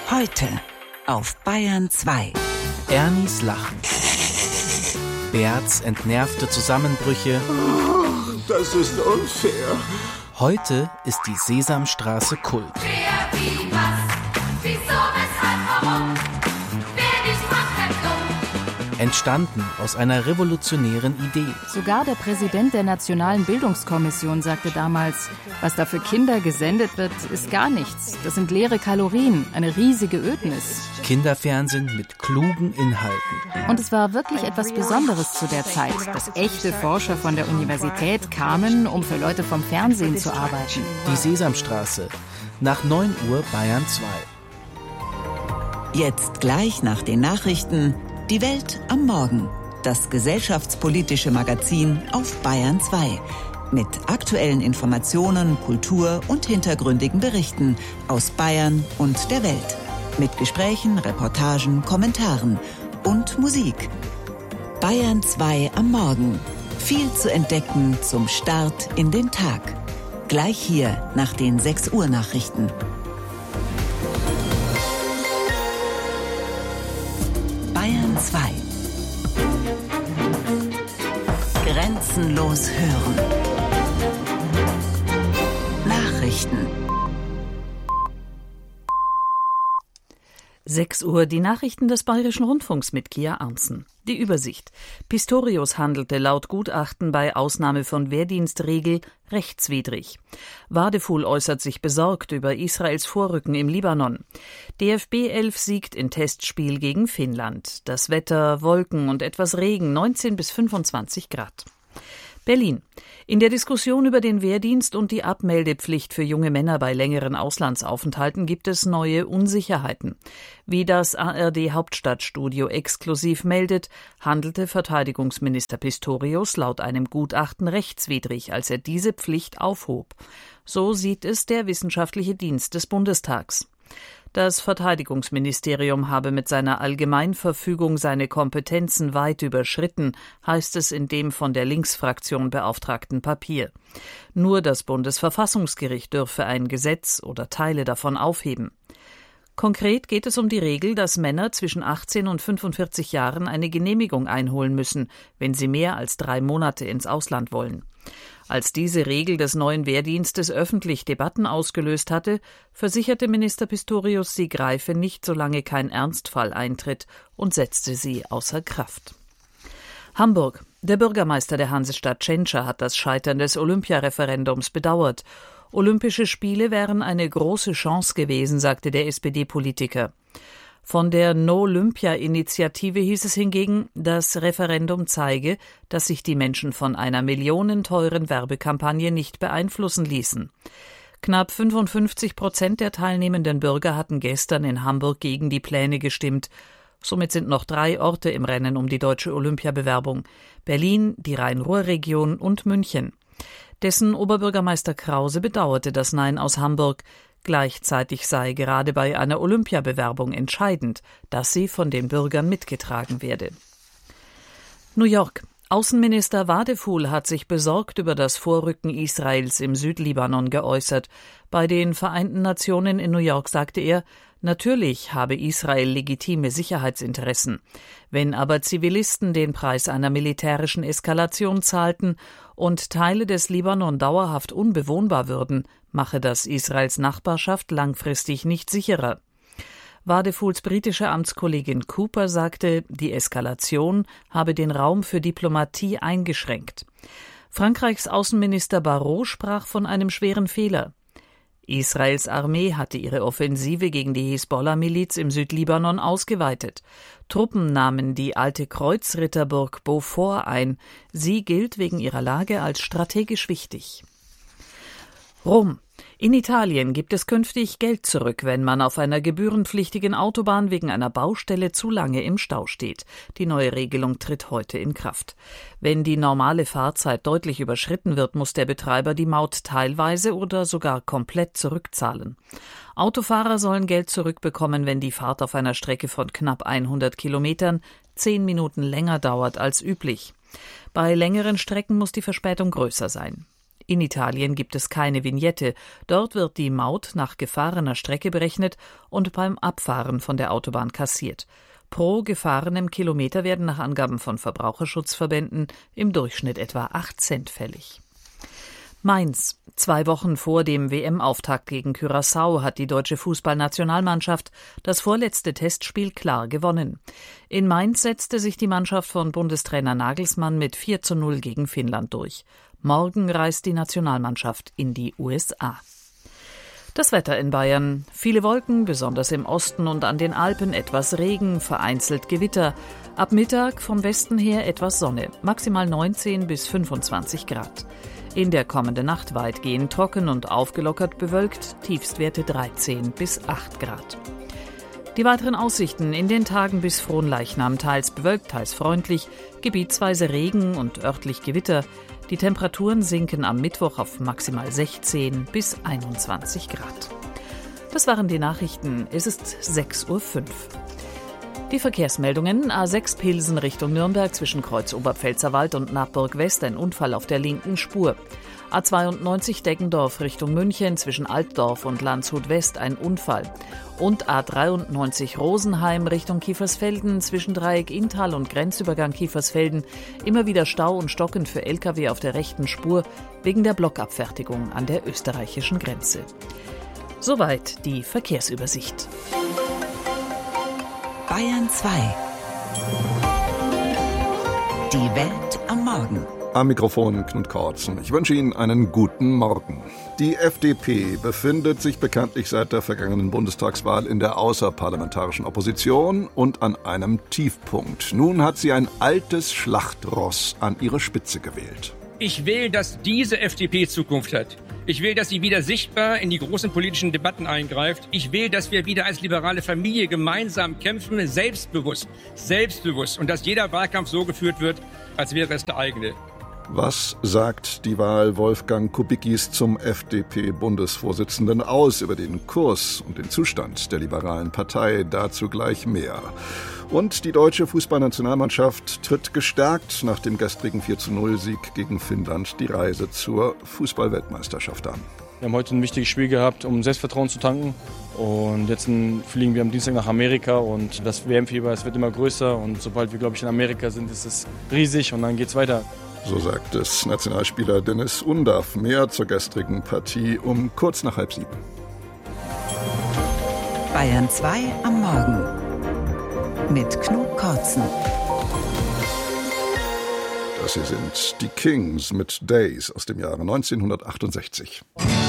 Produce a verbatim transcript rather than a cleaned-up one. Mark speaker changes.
Speaker 1: Heute auf Bayern zwei.
Speaker 2: Ernies Lachen. Berts entnervte Zusammenbrüche.
Speaker 3: Oh, das ist unfair.
Speaker 2: Heute ist die Sesamstraße Kult.
Speaker 4: Wer, wie, was, wieso, weshalb, warum, wer nicht macht, bleibt dumm.
Speaker 2: Entstanden aus einer revolutionären Idee.
Speaker 5: Sogar der Präsident der Nationalen Bildungskommission sagte damals, was da für Kinder gesendet wird, ist gar nichts. Das sind leere Kalorien, eine riesige Ödnis.
Speaker 2: Kinderfernsehen mit klugen Inhalten.
Speaker 5: Und es war wirklich etwas Besonderes zu der Zeit, dass echte Forscher von der Universität kamen, um für Leute vom Fernsehen zu arbeiten.
Speaker 2: Die Sesamstraße. Nach neun Uhr Bayern zwei.
Speaker 1: Jetzt gleich nach den Nachrichten Die Welt am Morgen. Das gesellschaftspolitische Magazin auf Bayern zwei. Mit aktuellen Informationen, Kultur und hintergründigen Berichten aus Bayern und der Welt. Mit Gesprächen, Reportagen, Kommentaren und Musik. Bayern zwei am Morgen. Viel zu entdecken zum Start in den Tag. Gleich hier nach den sechs Uhr Nachrichten. Bayern zwei. Grenzenlos hören. Nachrichten.
Speaker 6: sechs Uhr, die Nachrichten des Bayerischen Rundfunks mit Kia Arntzen. Die Übersicht. Pistorius handelte laut Gutachten bei Ausnahme von Wehrdienstregel rechtswidrig. Wadefuhl äußert sich besorgt über Israels Vorrücken im Libanon. D F B elf siegt in Testspiel gegen Finnland. Das Wetter, Wolken und etwas Regen, neunzehn bis fünfundzwanzig Grad. Berlin. In der Diskussion über den Wehrdienst und die Abmeldepflicht für junge Männer bei längeren Auslandsaufenthalten gibt es neue Unsicherheiten. Wie das A R D-Hauptstadtstudio exklusiv meldet, handelte Verteidigungsminister Pistorius laut einem Gutachten rechtswidrig, als er diese Pflicht aufhob. So sieht es der Wissenschaftliche Dienst des Bundestags. Das Verteidigungsministerium habe mit seiner Allgemeinverfügung seine Kompetenzen weit überschritten, heißt es in dem von der Linksfraktion beauftragten Papier. Nur das Bundesverfassungsgericht dürfe ein Gesetz oder Teile davon aufheben. Konkret geht es um die Regel, dass Männer zwischen achtzehn und fünfundvierzig Jahren eine Genehmigung einholen müssen, wenn sie mehr als drei Monate ins Ausland wollen. Als diese Regel des neuen Wehrdienstes öffentlich Debatten ausgelöst hatte, versicherte Minister Pistorius, sie greife nicht, solange kein Ernstfall eintritt, und setzte sie außer Kraft. Hamburg. Der Bürgermeister der Hansestadt Tschentscher hat das Scheitern des Olympiareferendums bedauert. Olympische Spiele wären eine große Chance gewesen, sagte der S P D-Politiker. Von der No-Olympia-Initiative hieß es hingegen, das Referendum zeige, dass sich die Menschen von einer millionenteuren Werbekampagne nicht beeinflussen ließen. Knapp fünfundfünfzig Prozent der teilnehmenden Bürger hatten gestern in Hamburg gegen die Pläne gestimmt. Somit sind noch drei Orte im Rennen um die deutsche Olympiabewerbung: Berlin, die Rhein-Ruhr-Region und München. Dessen Oberbürgermeister Krause bedauerte das Nein aus Hamburg. Gleichzeitig sei gerade bei einer Olympiabewerbung entscheidend, dass sie von den Bürgern mitgetragen werde. New York. Außenminister Wadefuhl hat sich besorgt über das Vorrücken Israels im Südlibanon geäußert. Bei den Vereinten Nationen in New York sagte er, natürlich habe Israel legitime Sicherheitsinteressen. Wenn aber Zivilisten den Preis einer militärischen Eskalation zahlten und Teile des Libanon dauerhaft unbewohnbar würden, mache das Israels Nachbarschaft langfristig nicht sicherer. Wadefuhls britische Amtskollegin Cooper sagte, die Eskalation habe den Raum für Diplomatie eingeschränkt. Frankreichs Außenminister Barrot sprach von einem schweren Fehler. Israels Armee hatte ihre Offensive gegen die Hisbollah-Miliz im Südlibanon ausgeweitet. Truppen nahmen die alte Kreuzritterburg Beaufort ein. Sie gilt wegen ihrer Lage als strategisch wichtig. Rom. In Italien gibt es künftig Geld zurück, wenn man auf einer gebührenpflichtigen Autobahn wegen einer Baustelle zu lange im Stau steht. Die neue Regelung tritt heute in Kraft. Wenn die normale Fahrzeit deutlich überschritten wird, muss der Betreiber die Maut teilweise oder sogar komplett zurückzahlen. Autofahrer sollen Geld zurückbekommen, wenn die Fahrt auf einer Strecke von knapp hundert Kilometern zehn Minuten länger dauert als üblich. Bei längeren Strecken muss die Verspätung größer sein. In Italien gibt es keine Vignette. Dort wird die Maut nach gefahrener Strecke berechnet und beim Abfahren von der Autobahn kassiert. Pro gefahrenem Kilometer werden nach Angaben von Verbraucherschutzverbänden im Durchschnitt etwa acht Cent fällig. Mainz. Zwei Wochen vor dem W M-Auftakt gegen Curaçao hat die deutsche Fußballnationalmannschaft das vorletzte Testspiel klar gewonnen. In Mainz setzte sich die Mannschaft von Bundestrainer Nagelsmann mit vier zu null gegen Finnland durch. Morgen reist die Nationalmannschaft in die U S A. Das Wetter in Bayern. Viele Wolken, besonders im Osten und an den Alpen etwas Regen, vereinzelt Gewitter. Ab Mittag vom Westen her etwas Sonne, maximal neunzehn bis fünfundzwanzig Grad. In der kommenden Nacht weitgehend trocken und aufgelockert bewölkt, Tiefstwerte dreizehn bis acht Grad. Die weiteren Aussichten in den Tagen bis Fronleichnam teils bewölkt, teils freundlich, gebietsweise Regen und örtlich Gewitter. Die Temperaturen sinken am Mittwoch auf maximal sechzehn bis einundzwanzig Grad. Das waren die Nachrichten. Es ist sechs Uhr fünf. Die Verkehrsmeldungen: A sechs Pilsen Richtung Nürnberg zwischen Kreuz Oberpfälzerwald und Nappburg West ein Unfall auf der linken Spur. A zweiundneunzig Deggendorf Richtung München zwischen Altdorf und Landshut West ein Unfall. Und A dreiundneunzig Rosenheim Richtung Kiefersfelden zwischen Dreieck Inntal und Grenzübergang Kiefersfelden immer wieder Stau und Stocken für L K W auf der rechten Spur wegen der Blockabfertigung an der österreichischen Grenze. Soweit die Verkehrsübersicht.
Speaker 1: Bayern zwei. Die Welt am Morgen.
Speaker 3: Am Mikrofon Knut Kortzen. Ich wünsche Ihnen einen guten Morgen. Die F D P befindet sich bekanntlich seit der vergangenen Bundestagswahl in der außerparlamentarischen Opposition und an einem Tiefpunkt. Nun hat sie ein altes Schlachtross an ihre Spitze gewählt.
Speaker 7: Ich will, dass diese F D P Zukunft hat. Ich will, dass sie wieder sichtbar in die großen politischen Debatten eingreift. Ich will, dass wir wieder als liberale Familie gemeinsam kämpfen, selbstbewusst, selbstbewusst. Und dass jeder Wahlkampf so geführt wird, als wäre es der eigene.
Speaker 3: Was sagt die Wahl Wolfgang Kubickis zum F D P-Bundesvorsitzenden aus über den Kurs und den Zustand der liberalen Partei? Dazu gleich mehr. Und die deutsche Fußballnationalmannschaft tritt gestärkt nach dem gestrigen vier zu null Sieg gegen Finnland die Reise zur Fußball-Weltmeisterschaft an.
Speaker 8: Wir haben heute ein wichtiges Spiel gehabt, um Selbstvertrauen zu tanken. Und jetzt fliegen wir am Dienstag nach Amerika und das W M-Fieber, es wird immer größer. Und sobald wir, glaube ich, in Amerika sind, ist es riesig und dann geht's weiter.
Speaker 3: So sagt es Nationalspieler Dennis Undaff. Mehr zur gestrigen Partie um kurz nach halb sieben.
Speaker 1: Bayern zwei am Morgen mit Knut Kortzen.
Speaker 3: Das hier sind die Kings mit Days aus dem Jahre neunzehnhundertachtundsechzig.